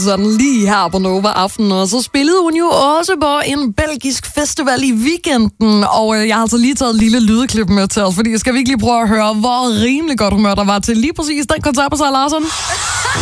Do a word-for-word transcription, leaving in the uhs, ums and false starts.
sådan lige her på Nova Aften, og så spillede hun jo også på en belgisk festival i weekenden, og øh, jeg har altså lige taget et lille lydklip med til os, fordi jeg skal virkelig prøve at høre, hvor rimelig godt humør der var til lige præcis den koncert på Sarah Larsson.